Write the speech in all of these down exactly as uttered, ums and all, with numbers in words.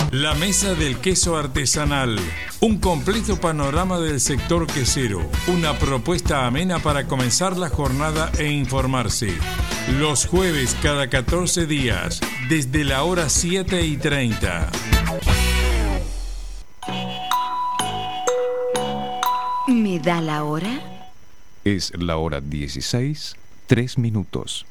La Mesa del Queso Artesanal. Un completo panorama del sector quesero. Una propuesta amena para comenzar la jornada e informarse. Los jueves cada catorce días, desde la hora siete y treinta. ¿Me da la hora? Es la hora dieciséis, tres minutos.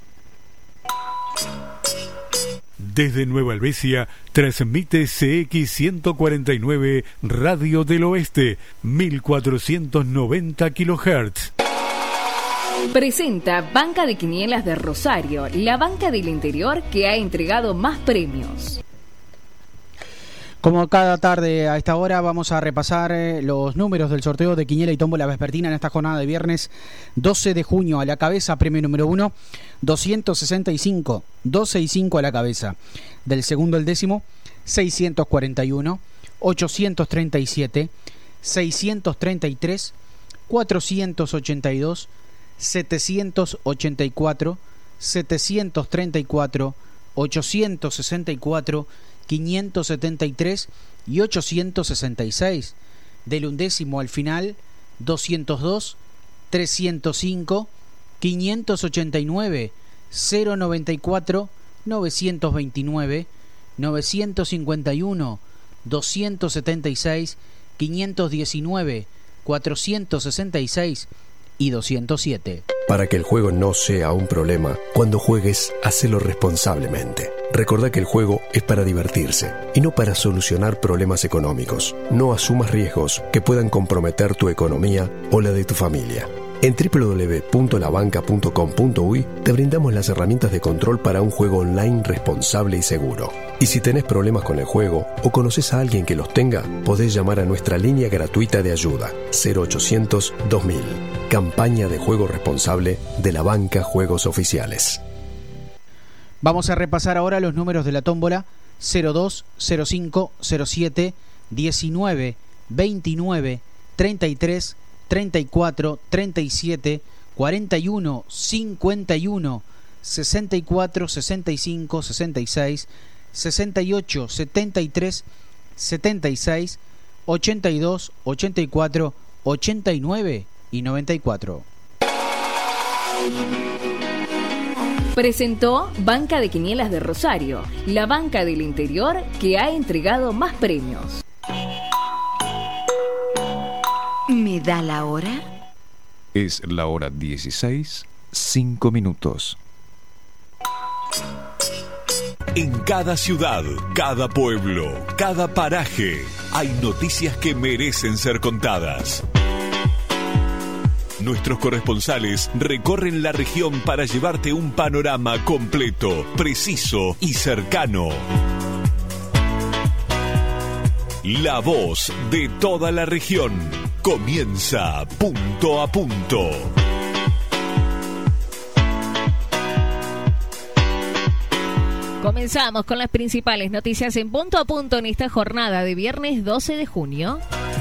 Desde Nueva Helvecia, transmite C X ciento cuarenta y nueve Radio del Oeste, mil cuatrocientos noventa kilohertz. Presenta Banca de Quinielas de Rosario, la banca del interior que ha entregado más premios. Como cada tarde a esta hora vamos a repasar eh, los números del sorteo de Quiniela y Tómbola Vespertina en esta jornada de viernes doce de junio. A la cabeza, premio número uno, doscientos sesenta y cinco, doscientos sesenta y cinco a la cabeza. Del segundo al décimo, seiscientos cuarenta y uno, ochocientos treinta y siete, seiscientos treinta y tres, cuatrocientos ochenta y dos, setecientos ochenta y cuatro, setecientos treinta y cuatro, ochocientos sesenta y cuatro, quinientos setenta y tres y ochocientos sesenta y seis. Del undécimo al final, doscientos dos, trescientos cinco, quinientos ochenta y nueve, cero noventa y cuatro, novecientos veintinueve, novecientos cincuenta y uno, doscientos setenta y seis, quinientos diecinueve, cuatrocientos sesenta y seis y doscientos siete. Para que el juego no sea un problema, cuando juegues, hacelo responsablemente. Recordá que el juego es para divertirse y no para solucionar problemas económicos. No asumas riesgos que puedan comprometer tu economía o la de tu familia. En doble u doble u doble u punto la banca punto com punto uy te brindamos las herramientas de control para un juego online responsable y seguro. Y si tenés problemas con el juego o conoces a alguien que los tenga, podés llamar a nuestra línea gratuita de ayuda cero ochocientos, dos mil. Campaña de juego responsable de la banca Juegos Oficiales. Vamos a repasar ahora los números de la tómbola cero dos, cero cinco, cero siete, diecinueve, veintinueve, treinta y tres, treinta y cuatro, treinta y siete, cuarenta y uno, cincuenta y uno, sesenta y cuatro, sesenta y cinco, sesenta y seis, sesenta y ocho, setenta y tres, setenta y seis, ochenta y dos, ochenta y cuatro, ochenta y nueve y noventa y cuatro. Presentó Banca de Quinielas de Rosario, la banca del interior que ha entregado más premios. ¿Me da la hora? Es la hora dieciséis, cinco minutos. En cada ciudad, cada pueblo, cada paraje, hay noticias que merecen ser contadas. Nuestros corresponsales recorren la región para llevarte un panorama completo, preciso y cercano. La voz de toda la región comienza punto a punto. Comenzamos con las principales noticias en punto a punto en esta jornada de viernes doce de junio.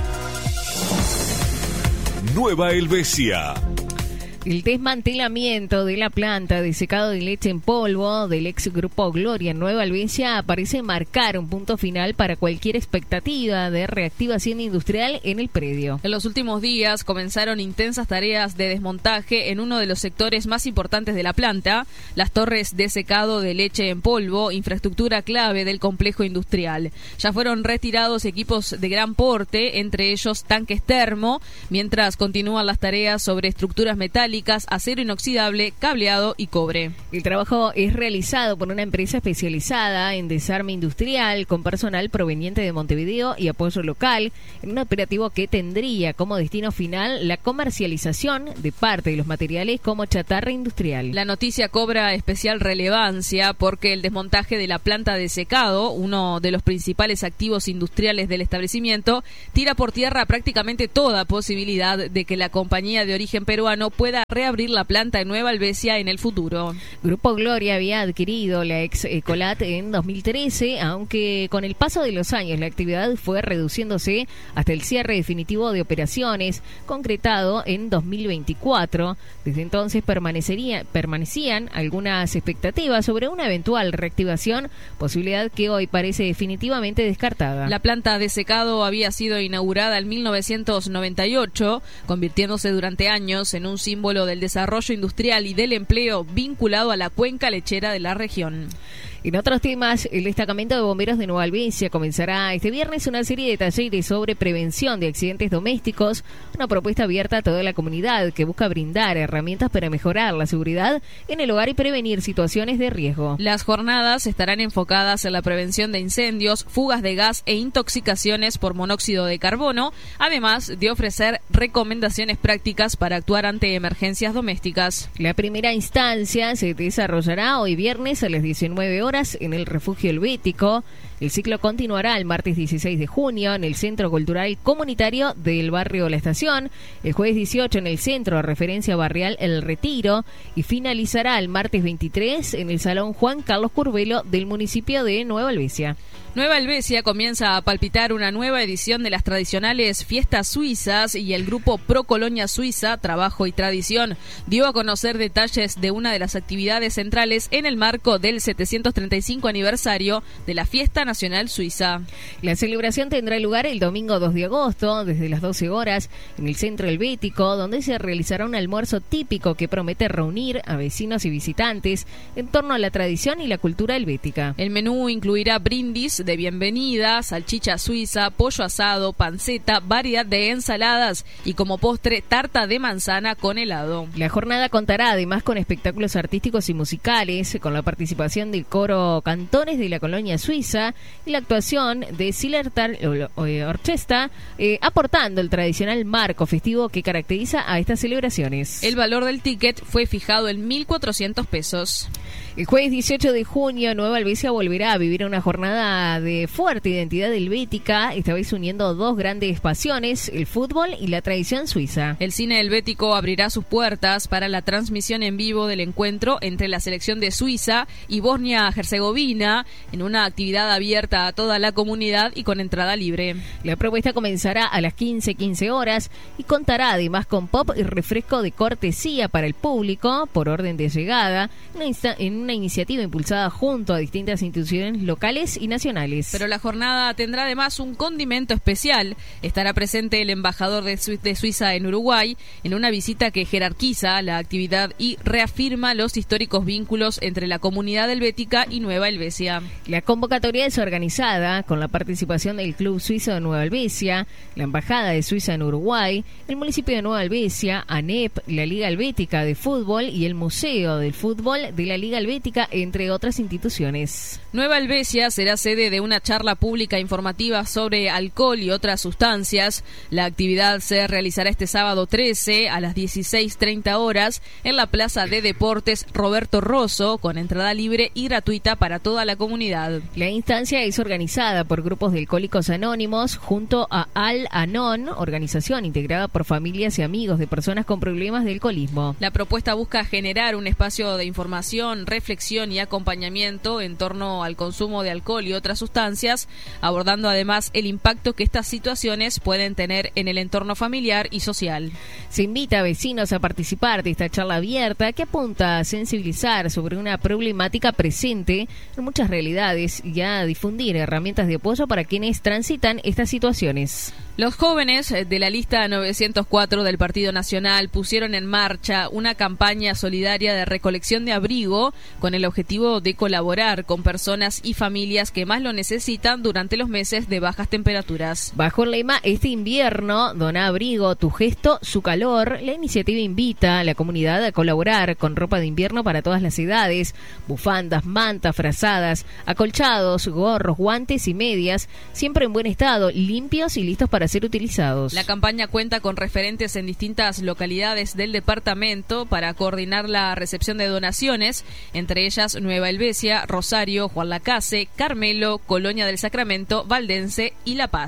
Nueva Helvecia. El desmantelamiento de la planta de secado de leche en polvo del ex Grupo Gloria en Nueva Helvecia parece marcar un punto final para cualquier expectativa de reactivación industrial en el predio. En los últimos días comenzaron intensas tareas de desmontaje en uno de los sectores más importantes de la planta, las torres de secado de leche en polvo, infraestructura clave del complejo industrial. Ya fueron retirados equipos de gran porte, entre ellos tanques termo, mientras continúan las tareas sobre estructuras metálicas, acero inoxidable, cableado y cobre. El trabajo es realizado por una empresa especializada en desarme industrial con personal proveniente de Montevideo y apoyo local, en un operativo que tendría como destino final la comercialización de parte de los materiales como chatarra industrial. La noticia cobra especial relevancia porque el desmontaje de la planta de secado, uno de los principales activos industriales del establecimiento, tira por tierra prácticamente toda posibilidad de que la compañía de origen peruano pueda reabrir la planta en Nueva Helvecia en el futuro. Grupo Gloria había adquirido la ex Ecolat en dos mil trece, aunque con el paso de los años la actividad fue reduciéndose hasta el cierre definitivo de operaciones, concretado en dos mil veinticuatro. Desde entonces permanecería, permanecían algunas expectativas sobre una eventual reactivación, posibilidad que hoy parece definitivamente descartada. La planta de secado había sido inaugurada en mil novecientos noventa y ocho, convirtiéndose durante años en un símbolo del desarrollo industrial y del empleo vinculado a la cuenca lechera de la región. En otros temas, el destacamento de bomberos de Nueva Helvecia comenzará este viernes una serie de talleres sobre prevención de accidentes domésticos, una propuesta abierta a toda la comunidad que busca brindar herramientas para mejorar la seguridad en el hogar y prevenir situaciones de riesgo. Las jornadas estarán enfocadas en la prevención de incendios, fugas de gas e intoxicaciones por monóxido de carbono, además de ofrecer recomendaciones prácticas para actuar ante emergencias domésticas. La primera instancia se desarrollará hoy viernes a las diecinueve horas en el Refugio Helvético. El ciclo continuará el martes dieciséis de junio en el Centro Cultural Comunitario del barrio La Estación, el jueves dieciocho en el Centro de Referencia Barrial El Retiro y finalizará el martes veintitrés en el Salón Juan Carlos Curvelo del municipio de Nueva Helvecia. Nueva Helvecia comienza a palpitar una nueva edición de las tradicionales fiestas suizas y el grupo Pro Colonia Suiza, Trabajo y Tradición, dio a conocer detalles de una de las actividades centrales en el marco del setecientos treinta y cinco aniversario de la Fiesta Nacional Suiza. La celebración tendrá lugar el domingo dos de agosto, desde las doce horas, en el Centro Helvético, donde se realizará un almuerzo típico que promete reunir a vecinos y visitantes en torno a la tradición y la cultura helvética. El menú incluirá brindis de bienvenida, salchicha suiza, pollo asado, panceta, variedad de ensaladas y como postre tarta de manzana con helado. La jornada contará además con espectáculos artísticos y musicales, con la participación del coro Cantones de la Colonia Suiza y la actuación de Zillertal Orchestra, eh, aportando el tradicional marco festivo que caracteriza a estas celebraciones. El valor del ticket fue fijado en mil cuatrocientos pesos. El jueves dieciocho de junio, Nueva Helvecia volverá a vivir una jornada de fuerte identidad helvética, esta vez uniendo dos grandes pasiones, el fútbol y la tradición suiza. El cine helvético abrirá sus puertas para la transmisión en vivo del encuentro entre la selección de Suiza y Bosnia-Herzegovina, en una actividad abierta a toda la comunidad y con entrada libre. La propuesta comenzará a las quince quince horas y contará además con pop y refresco de cortesía para el público, por orden de llegada, en una iniciativa impulsada junto a distintas instituciones locales y nacionales. Pero la jornada tendrá además un condimento especial. Estará presente el embajador de, Su- de Suiza en Uruguay en una visita que jerarquiza la actividad y reafirma los históricos vínculos entre la comunidad helvética y Nueva Helvecia. La convocatoria es organizada con la participación del Club Suizo de Nueva Helvecia, la Embajada de Suiza en Uruguay, el municipio de Nueva Helvecia, ANEP, la Liga Helvética de Fútbol y el Museo del Fútbol de la Liga Helvética, entre otras instituciones. Nueva Helvecia será sede de una charla pública informativa sobre alcohol y otras sustancias. La actividad se realizará este sábado trece a las dieciséis treinta horas en la Plaza de Deportes Roberto Rosso, con entrada libre y gratuita para toda la comunidad. La instancia es organizada por grupos de alcohólicos anónimos junto a Al-Anon, organización integrada por familias y amigos de personas con problemas de alcoholismo. La propuesta busca generar un espacio de información, reflexión y acompañamiento en torno al consumo de alcohol y otras sustancias, abordando además el impacto que estas situaciones pueden tener en el entorno familiar y social. Se invita a vecinos a participar de esta charla abierta que apunta a sensibilizar sobre una problemática presente en muchas realidades y a difundir herramientas de apoyo para quienes transitan estas situaciones. Los jóvenes de la lista novecientos cuatro del Partido Nacional pusieron en marcha una campaña solidaria de recolección de abrigo con el objetivo de colaborar con personas y familias que más lo necesitan durante los meses de bajas temperaturas. Bajo el lema "Este invierno, dona abrigo, tu gesto, su calor", la iniciativa invita a la comunidad a colaborar con ropa de invierno para todas las edades, bufandas, mantas, frazadas, acolchados, gorros, guantes y medias, siempre en buen estado, limpios y listos para ser utilizados. La campaña cuenta con referentes en distintas localidades del departamento para coordinar la recepción de donaciones, entre ellas Nueva Helvecia, Rosario, Juan Lacase, Carmelo, Colonia del Sacramento, Valdense y La Paz.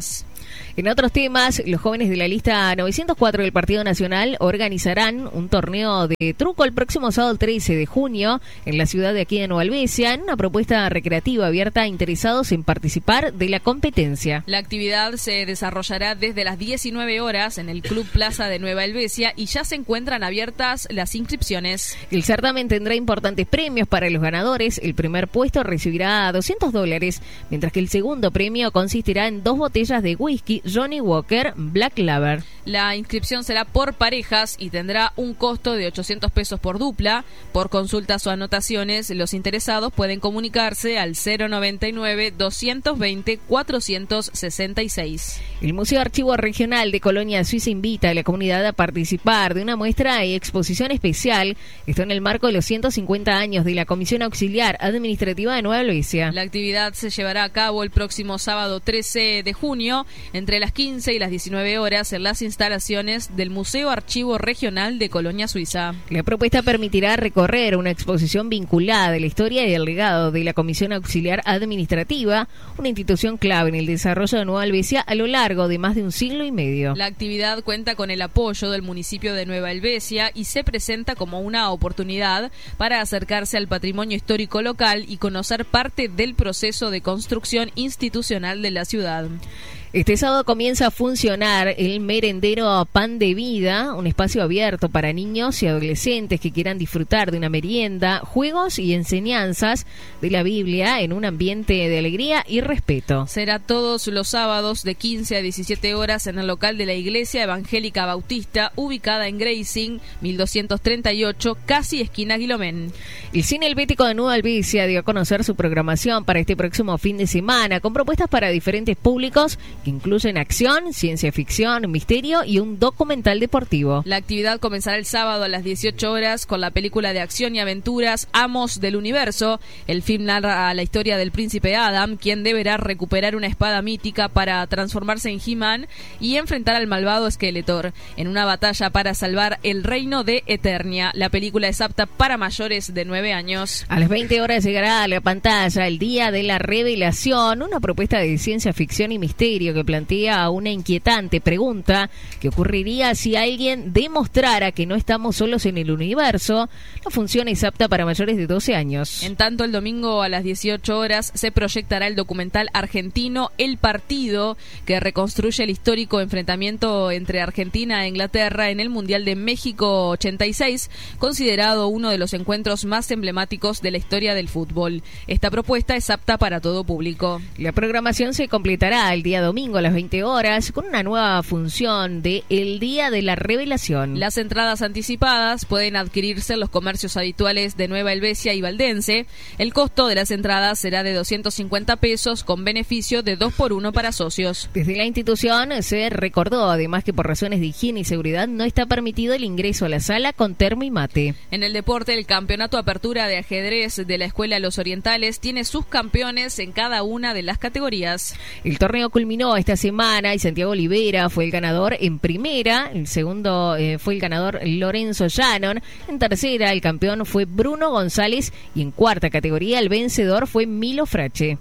En otros temas, los jóvenes de la lista novecientos cuatro del Partido Nacional organizarán un torneo de truco el próximo sábado trece de junio en la ciudad de aquí de Nueva Albesia, en una propuesta recreativa abierta a interesados en participar de la competencia. La actividad se desarrollará desde las diecinueve horas en el Club Plaza de Nueva Albesia y ya se encuentran abiertas las inscripciones. El certamen tendrá importantes premios para los ganadores. El primer puesto recibirá doscientos dólares, mientras que el segundo premio consistirá en dos botellas de whisky Johnny Walker Black Label. La inscripción será por parejas y tendrá un costo de ochocientos pesos por dupla. Por consultas o anotaciones, los interesados pueden comunicarse al cero noventa y nueve, doscientos veinte, cuatrocientos sesenta y seis. El Museo Archivo Regional de Colonia Suiza invita a la comunidad a participar de una muestra y exposición especial. Esto en el marco de los ciento cincuenta años de la Comisión Auxiliar Administrativa de Nueva Albesia. La actividad se llevará a cabo el próximo sábado trece de junio, entre las quince y las diecinueve horas, en las instalaciones del Museo Archivo Regional de Colonia Suiza. La propuesta permitirá recorrer una exposición vinculada a la historia y el legado de la Comisión Auxiliar Administrativa, una institución clave en el desarrollo de Nueva Albesia a lo largo de más de un siglo y medio. La actividad cuenta con el apoyo del municipio de Nueva Albesia y se presenta como una oportunidad para acercarse al patrimonio histórico local y conocer parte del proceso de construcción institucional de la ciudad. Este sábado comienza a funcionar el merendero Pan de Vida, un espacio abierto para niños y adolescentes que quieran disfrutar de una merienda, juegos y enseñanzas de la Biblia en un ambiente de alegría y respeto. Será todos los sábados de quince a diecisiete horas en el local de la Iglesia Evangélica Bautista, ubicada en Gracing, mil doscientos treinta y ocho, casi esquina Guilomén. El Cine Helvético de Nueva Albesia dio a conocer su programación para este próximo fin de semana, con propuestas para diferentes públicos que incluyen acción, ciencia ficción, misterio y un documental deportivo. La actividad comenzará el sábado a las dieciocho horas con la película de acción y aventuras Amos del Universo. El film narra la historia del príncipe Adam, quien deberá recuperar una espada mítica para transformarse en He-Man y enfrentar al malvado Skeletor en una batalla para salvar el reino de Eternia. La película es apta para mayores de nueve años. A las veinte horas llegará a la pantalla El Día de la Revelación, una propuesta de ciencia ficción y misterio que plantea una inquietante pregunta: ¿qué ocurriría si alguien demostrara que no estamos solos en el universo? La función es apta para mayores de doce años. En tanto, el domingo a las dieciocho horas se proyectará el documental argentino El Partido, que reconstruye el histórico enfrentamiento entre Argentina e Inglaterra en el Mundial de México ochenta y seis, considerado uno de los encuentros más emblemáticos de la historia del fútbol. Esta propuesta es apta para todo público. La programación se completará el día domingo a las veinte horas con una nueva función de El Día de la Revelación. Las entradas anticipadas pueden adquirirse en los comercios habituales de Nueva Helvecia y Valdense. El costo de las entradas será de doscientos cincuenta pesos con beneficio de dos por uno para socios. Desde la institución se recordó además que por razones de higiene y seguridad no está permitido el ingreso a la sala con termo y mate. En el deporte, el Campeonato Apertura de Ajedrez de la Escuela Los Orientales tiene sus campeones en cada una de las categorías. El torneo culminó esta semana y Santiago Olivera fue el ganador en primera. El segundo eh, fue el ganador Lorenzo Shannon. En tercera, el campeón fue Bruno González y en cuarta categoría el vencedor fue Milo Frache.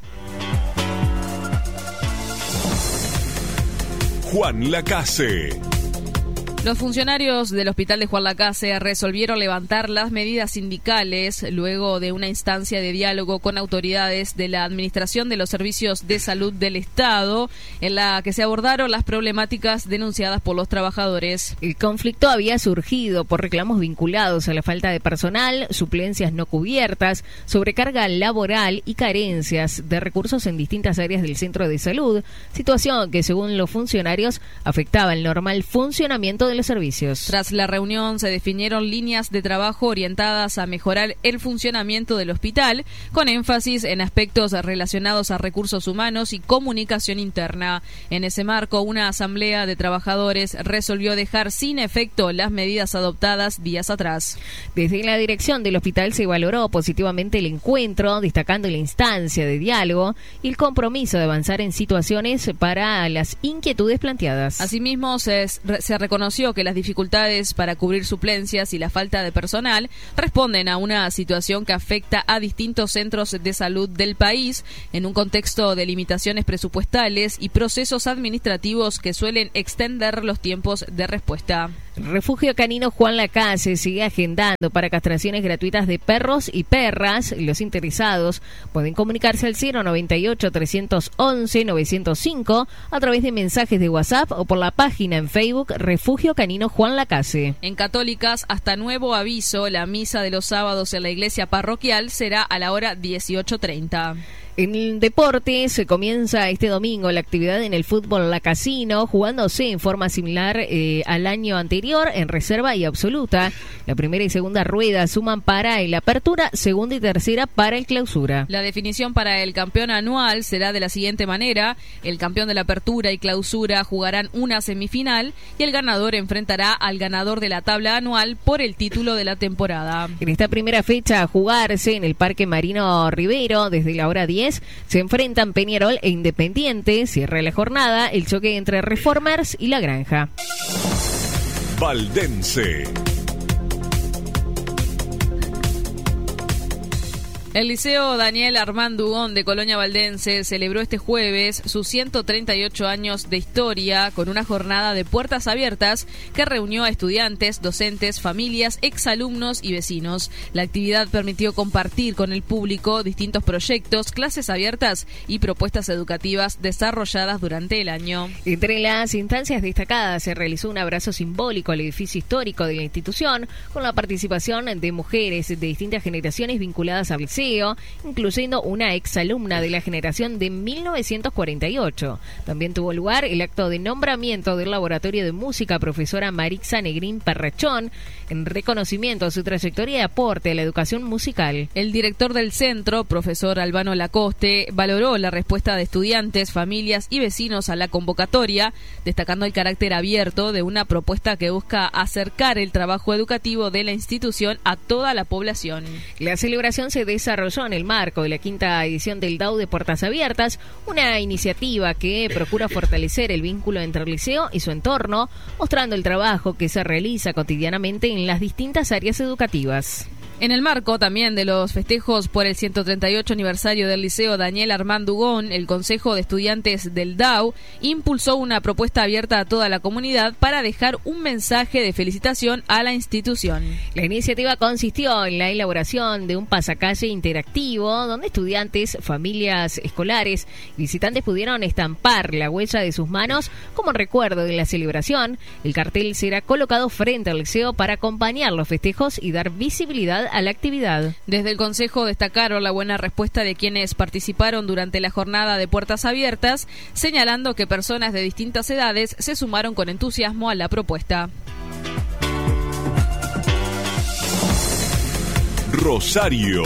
Juan Lacase. Los funcionarios del Hospital de Juan Lacase resolvieron levantar las medidas sindicales luego de una instancia de diálogo con autoridades de la Administración de los Servicios de Salud del Estado, en la que se abordaron las problemáticas denunciadas por los trabajadores. El conflicto había surgido por reclamos vinculados a la falta de personal, suplencias no cubiertas, sobrecarga laboral y carencias de recursos en distintas áreas del centro de salud, situación que, según los funcionarios, afectaba el normal funcionamiento de los servicios. Tras la reunión se definieron líneas de trabajo orientadas a mejorar el funcionamiento del hospital, con énfasis en aspectos relacionados a recursos humanos y comunicación interna. En ese marco, una asamblea de trabajadores resolvió dejar sin efecto las medidas adoptadas días atrás. Desde la dirección del hospital se valoró positivamente el encuentro, destacando la instancia de diálogo y el compromiso de avanzar en situaciones para las inquietudes planteadas. Asimismo, se, se reconoció reconoció que las dificultades para cubrir suplencias y la falta de personal responden a una situación que afecta a distintos centros de salud del país en un contexto de limitaciones presupuestales y procesos administrativos que suelen extender los tiempos de respuesta. Refugio Canino Juan Lacase sigue agendando para castraciones gratuitas de perros y perras. Los interesados pueden comunicarse al cero noventa y ocho, trescientos once, novecientos cinco a través de mensajes de WhatsApp o por la página en Facebook Refugio Canino Juan Lacase. En Católicas, hasta nuevo aviso, la misa de los sábados en la iglesia parroquial será a la hora dieciocho treinta. En el deporte se comienza este domingo la actividad en el fútbol La Casino, jugándose en forma similar eh, al año anterior en reserva y absoluta. La primera y segunda rueda suman para el apertura, segunda y tercera para el clausura. La definición para el campeón anual será de la siguiente manera: el campeón de la apertura y clausura jugarán una semifinal y el ganador enfrentará al ganador de la tabla anual por el título de la temporada. En esta primera fecha a jugarse en el Parque Marino Rivero desde la hora diez se enfrentan Peñarol e Independiente. Cierra la jornada el choque entre Reformers y La Granja. Valdense. El Liceo Daniel Armand Dugón de Colonia Valdense celebró este jueves sus ciento treinta y ocho años de historia con una jornada de puertas abiertas que reunió a estudiantes, docentes, familias, exalumnos y vecinos. La actividad permitió compartir con el público distintos proyectos, clases abiertas y propuestas educativas desarrolladas durante el año. Entre las instancias destacadas se realizó un abrazo simbólico al edificio histórico de la institución con la participación de mujeres de distintas generaciones vinculadas al liceo, incluyendo una exalumna de la generación de mil novecientos cuarenta y ocho. También tuvo lugar el acto de nombramiento del Laboratorio de Música profesora Marixa Negrín Perrechón en reconocimiento a su trayectoria y aporte a la educación musical. El director del centro, profesor Albano Lacoste, valoró la respuesta de estudiantes, familias y vecinos a la convocatoria, destacando el carácter abierto de una propuesta que busca acercar el trabajo educativo de la institución a toda la población. La celebración se desarrolló en el marco de la quinta edición del D A U de Puertas Abiertas, una iniciativa que procura fortalecer el vínculo entre el liceo y su entorno, mostrando el trabajo que se realiza cotidianamente en las distintas áreas educativas. En el marco también de los festejos por el ciento treinta y ocho aniversario del Liceo Daniel Armand Dugón, el Consejo de Estudiantes del D A U impulsó una propuesta abierta a toda la comunidad para dejar un mensaje de felicitación a la institución. La iniciativa consistió en la elaboración de un pasacalle interactivo donde estudiantes, familias escolares y visitantes pudieron estampar la huella de sus manos como recuerdo de la celebración. El cartel será colocado frente al liceo para acompañar los festejos y dar visibilidad a la actividad. Desde el Consejo destacaron la buena respuesta de quienes participaron durante la jornada de puertas abiertas, señalando que personas de distintas edades se sumaron con entusiasmo a la propuesta. Rosario.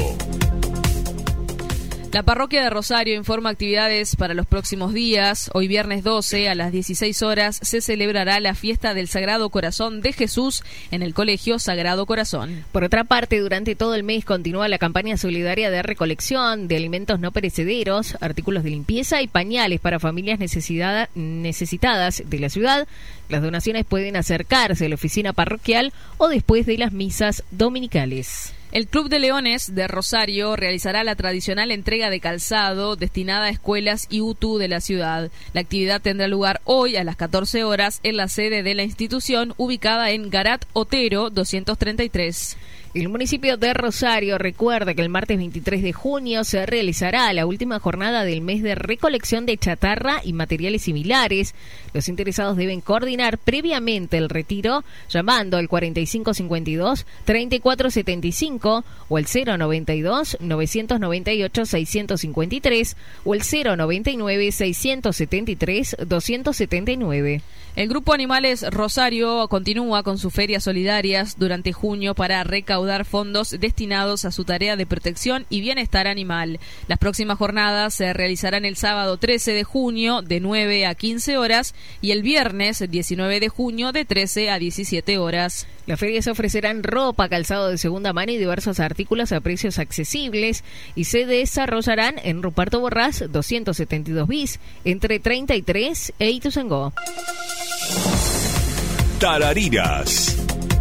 La parroquia de Rosario informa actividades para los próximos días. Hoy viernes doce a las dieciséis horas se celebrará la fiesta del Sagrado Corazón de Jesús en el Colegio Sagrado Corazón. Por otra parte, durante todo el mes continúa la campaña solidaria de recolección de alimentos no perecederos, artículos de limpieza y pañales para familias necesitada, necesitadas de la ciudad. Las donaciones pueden acercarse a la oficina parroquial o después de las misas dominicales. El Club de Leones de Rosario realizará la tradicional entrega de calzado destinada a escuelas y U T U de la ciudad. La actividad tendrá lugar hoy a las catorce horas en la sede de la institución ubicada en Garat Otero doscientos treinta y tres. El municipio de Rosario recuerda que el martes veintitrés de junio se realizará la última jornada del mes de recolección de chatarra y materiales similares. Los interesados deben coordinar previamente el retiro llamando al cuarenta y cinco cincuenta y dos, treinta y cuatro setenta y cinco o el cero noventa y dos, novecientos noventa y ocho, seiscientos cincuenta y tres o el cero noventa y nueve, seiscientos setenta y tres, doscientos setenta y nueve. El Grupo Animales Rosario continúa con sus ferias solidarias durante junio para recaudar fondos destinados a su tarea de protección y bienestar animal. Las próximas jornadas se realizarán el sábado trece de junio de nueve a quince horas y el viernes diecinueve de junio de trece a diecisiete horas. Las ferias ofrecerán ropa, calzado de segunda mano y diversos artículos a precios accesibles y se desarrollarán en Ruperto Borrás doscientos setenta y dos bis entre treinta y tres e Ituzaingó. Tarariras.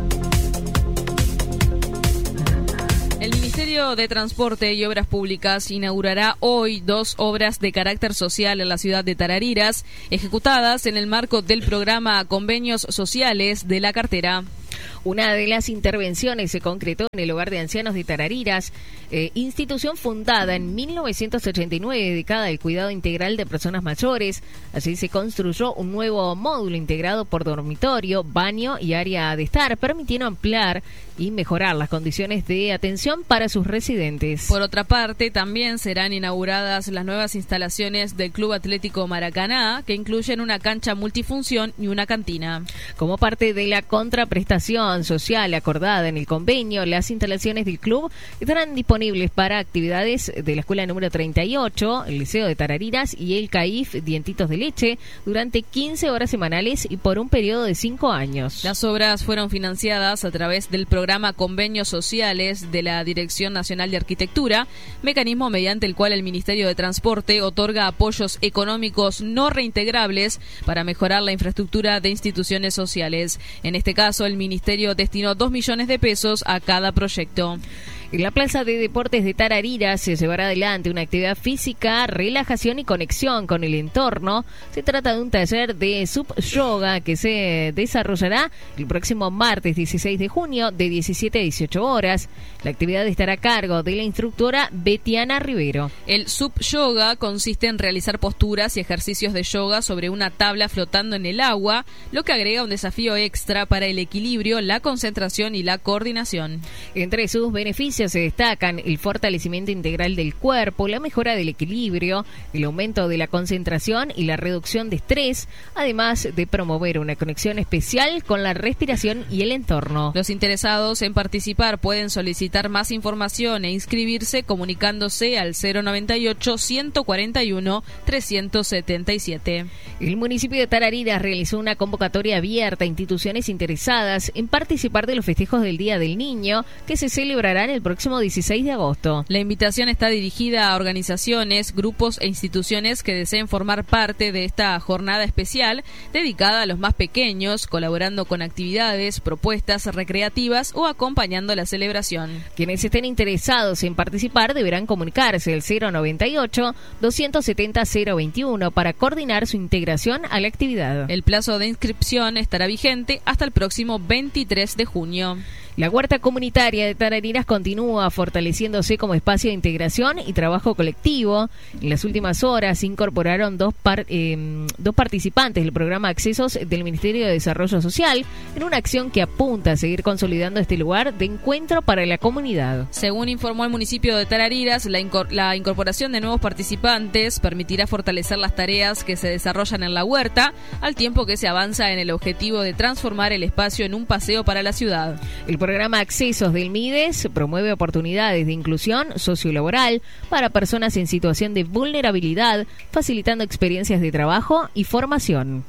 El Ministerio de Transporte y Obras Públicas inaugurará hoy dos obras de carácter social en la ciudad de Tarariras, ejecutadas en el marco del programa Convenios Sociales de la Cartera. Una de las intervenciones se concretó en el Hogar de Ancianos de Tarariras, eh, institución fundada en mil novecientos ochenta y nueve dedicada al cuidado integral de personas mayores. Así se construyó un nuevo módulo integrado por dormitorio, baño y área de estar, permitiendo ampliar y mejorar las condiciones de atención para sus residentes. Por otra parte, también serán inauguradas las nuevas instalaciones del Club Atlético Maracaná, que incluyen una cancha multifunción y una cantina. Como parte de la contraprestación social acordada en el convenio, las instalaciones del club estarán disponibles para actividades de la escuela número treinta y ocho, el Liceo de Tarariras y el CAIF Dientitos de Leche durante quince horas semanales y por un periodo de cinco años. Las obras fueron financiadas a través del programa Convenios Sociales de la Dirección Nacional de Arquitectura, mecanismo mediante el cual el Ministerio de Transporte otorga apoyos económicos no reintegrables para mejorar la infraestructura de instituciones sociales. En este caso, el Ministerio destinó dos millones de pesos a cada proyecto. En la Plaza de Deportes de Tarariras se llevará adelante una actividad física, relajación y conexión con el entorno. Se trata de un taller de sub-yoga que se desarrollará el próximo martes dieciséis de junio de diecisiete a dieciocho horas. La actividad estará a cargo de la instructora Betiana Rivero. El sub-yoga consiste en realizar posturas y ejercicios de yoga sobre una tabla flotando en el agua, lo que agrega un desafío extra para el equilibrio, la concentración y la coordinación. Entre sus beneficios se destacan el fortalecimiento integral del cuerpo, la mejora del equilibrio, el aumento de la concentración y la reducción de estrés, además de promover una conexión especial con la respiración y el entorno. Los interesados en participar pueden solicitar más información e inscribirse comunicándose al cero noventa y ocho, ciento cuarenta y uno, trescientos setenta y siete. El municipio de Tarariras realizó una convocatoria abierta a instituciones interesadas en participar de los festejos del Día del Niño, que se celebrarán el próximo dieciséis de agosto. La invitación está dirigida a organizaciones, grupos e instituciones que deseen formar parte de esta jornada especial dedicada a los más pequeños, colaborando con actividades, propuestas recreativas o acompañando la celebración. Quienes estén interesados en participar deberán comunicarse al cero noventa y ocho, doscientos setenta, cero veintiuno para coordinar su integración a la actividad. El plazo de inscripción estará vigente hasta el próximo veintitrés de junio. La huerta comunitaria de Tarariras continúa fortaleciéndose como espacio de integración y trabajo colectivo. En las últimas horas se incorporaron dos, par, eh, dos participantes del programa Accesos del Ministerio de Desarrollo Social en una acción que apunta a seguir consolidando este lugar de encuentro para la comunidad. Según informó el municipio de Tarariras, la, incor- la incorporación de nuevos participantes permitirá fortalecer las tareas que se desarrollan en la huerta, al tiempo que se avanza en el objetivo de transformar el espacio en un paseo para la ciudad. El El programa Accesos del MIDES promueve oportunidades de inclusión sociolaboral para personas en situación de vulnerabilidad, facilitando experiencias de trabajo y formación.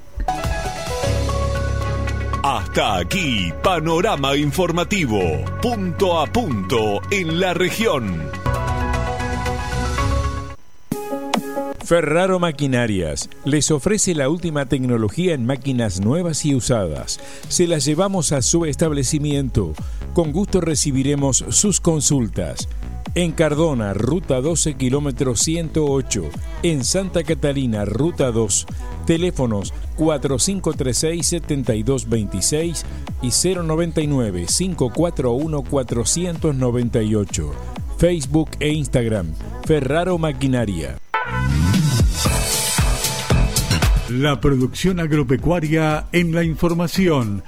Hasta aquí, Panorama Informativo, punto a punto en la región. Ferraro Maquinarias les ofrece la última tecnología en máquinas nuevas y usadas. Se las llevamos a su establecimiento. Con gusto recibiremos sus consultas. En Cardona, Ruta doce, kilómetro ciento ocho. En Santa Catalina, Ruta dos. Teléfonos cuatro cinco tres seis, siete dos dos seis y cero noventa y nueve, cinco cuatro uno, cuatro nueve ocho. Facebook e Instagram, Ferraro Maquinaria. La producción agropecuaria en la información.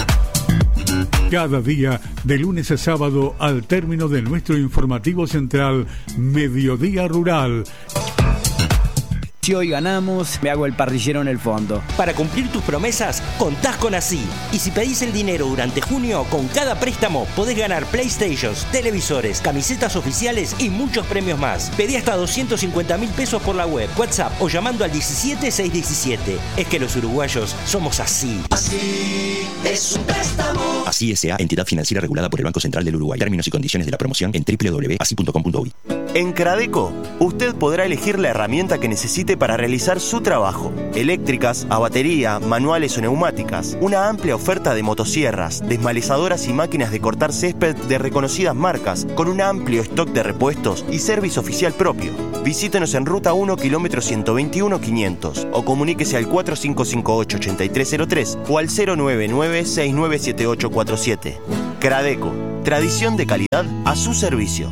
Cada día, de lunes a sábado, al término de nuestro informativo central, Mediodía Rural. Si hoy ganamos, me hago el parrillero en el fondo. Para cumplir tus promesas, contás con Así. Y si pedís el dinero durante junio, con cada préstamo podés ganar PlayStations, televisores, camisetas oficiales y muchos premios más. Pedí hasta doscientos cincuenta mil pesos por la web, WhatsApp o llamando al diecisiete seiscientos diecisiete. Es que los uruguayos somos así. Así es un préstamo. Así S A, entidad financiera regulada por el Banco Central del Uruguay. Términos y condiciones de la promoción en doble u doble u doble u punto así punto com punto uy. En Cradeco, usted podrá elegir la herramienta que necesite para realizar su trabajo. Eléctricas, a batería, manuales o neumáticas. Una amplia oferta de motosierras, desmalezadoras y máquinas de cortar césped de reconocidas marcas, con un amplio stock de repuestos y servicio oficial propio. Visítenos en Ruta uno, kilómetro ciento veintiuno quinientos o comuníquese al cuatro cinco cinco ocho, ocho tres cero tres o al cero nueve nueve, seis nueve siete ocho cuatro siete. Cradeco, tradición de calidad a su servicio.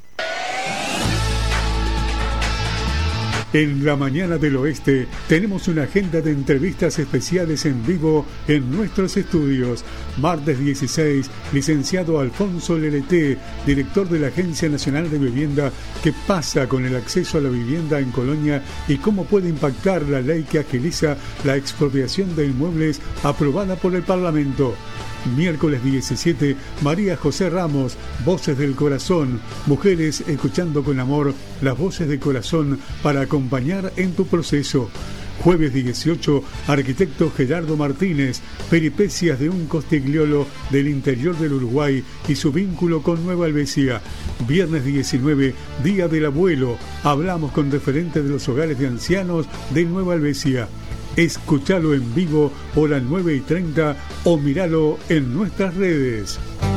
En la mañana del oeste tenemos una agenda de entrevistas especiales en vivo en nuestros estudios. Martes dieciséis, licenciado Alfonso Leleté, director de la Agencia Nacional de Vivienda, ¿qué pasa con el acceso a la vivienda en Colonia y cómo puede impactar la ley que agiliza la expropiación de inmuebles aprobada por el Parlamento? Miércoles diecisiete, María José Ramos, Voces del Corazón, mujeres escuchando con amor las voces del corazón para acompañar en tu proceso. Jueves dieciocho, arquitecto Gerardo Martínez, peripecias de un costigliolo del interior del Uruguay y su vínculo con Nueva Helvecia. Viernes diecinueve, Día del Abuelo, hablamos con referentes de los hogares de ancianos de Nueva Helvecia. Escúchalo en vivo, hora nueve y treinta, o míralo en nuestras redes.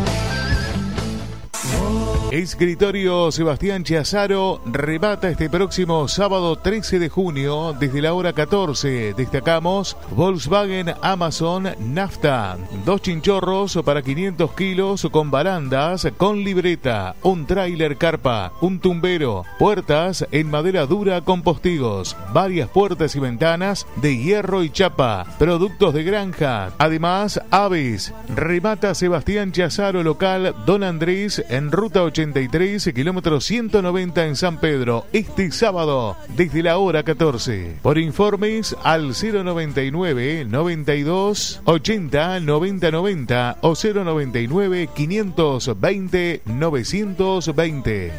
Escritorio Sebastián Chiazaro remata este próximo sábado trece de junio desde la hora catorce. Destacamos Volkswagen, Amazon, Nafta, dos chinchorros para quinientos kilos con barandas, con libreta, un tráiler carpa, un tumbero, puertas en madera dura con postigos, varias puertas y ventanas de hierro y chapa, productos de granja, además aves. Remata Sebastián Chiazaro, local Don Andrés en ruta ochenta y tres, kilómetro ciento noventa en San Pedro, este sábado desde la hora catorce. Por informes al cero noventa y nueve, noventa y dos, ochenta, noventa noventa o cero noventa y nueve, quinientos veinte, novecientos veinte.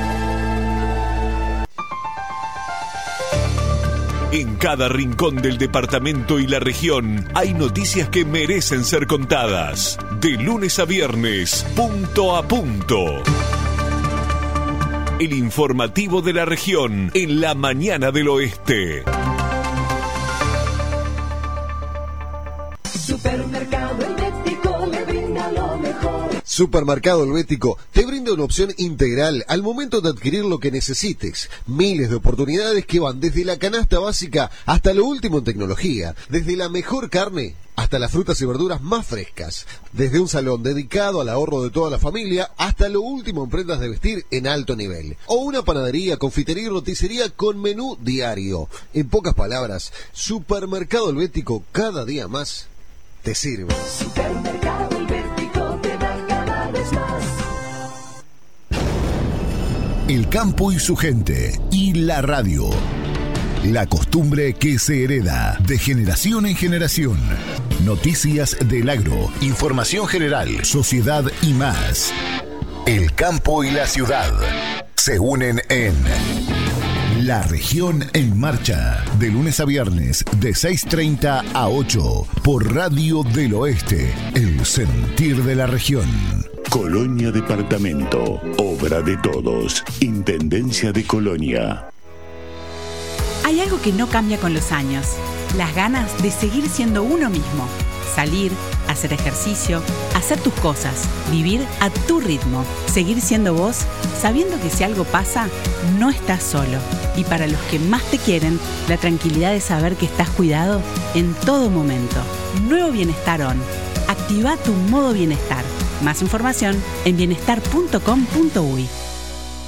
En cada rincón del departamento y la región hay noticias que merecen ser contadas. De lunes a viernes, punto a punto. El informativo de la región en la mañana del oeste. Supermercado Helvético le brinda lo mejor. Supermercado Helvético te brinda una opción integral al momento de adquirir lo que necesites. Miles de oportunidades que van desde la canasta básica hasta lo último en tecnología, desde la mejor carne hasta las frutas y verduras más frescas, desde un salón dedicado al ahorro de toda la familia hasta lo último en prendas de vestir en alto nivel, o una panadería, confitería y roticería con menú diario. En pocas palabras, Supermercado Helvético cada día más te sirve. Supermercado Helvético te da cada vez más. El campo y su gente y la radio. La costumbre que se hereda de generación en generación. Noticias del agro, información general, sociedad y más. El campo y la ciudad se unen en La Región en Marcha, de lunes a viernes de seis treinta a ocho por Radio del Oeste, el sentir de la región. Colonia Departamento, obra de todos, Intendencia de Colonia. Hay algo que no cambia con los años, las ganas de seguir siendo uno mismo. Salir, hacer ejercicio, hacer tus cosas, vivir a tu ritmo, seguir siendo vos, sabiendo que si algo pasa, no estás solo. Y para los que más te quieren, la tranquilidad de saber que estás cuidado en todo momento. Nuevo Bienestar On. Activa tu modo bienestar. Más información en bienestar punto com punto uy.